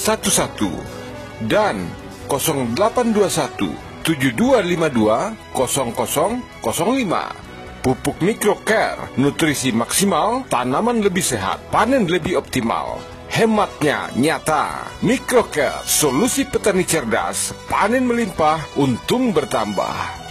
dan 0821 7252 0005. Pupuk Microcare, nutrisi maksimal, tanaman lebih sehat, panen lebih optimal. Hematnya nyata. Microcare, solusi petani cerdas, panen melimpah, untung bertambah.